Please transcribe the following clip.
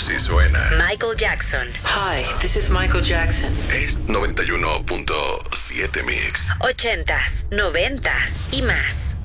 Si suena. Michael Jackson. Hi, this is Michael Jackson. Es 91.7 Mix. 80s, 90s y más.